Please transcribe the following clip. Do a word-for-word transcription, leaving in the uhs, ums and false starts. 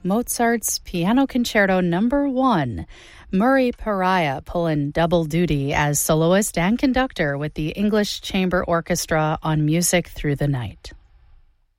Mozart's Piano Concerto Number One. Murray Pariah pulling double duty as soloist and conductor with the English Chamber Orchestra on Music Through the Night.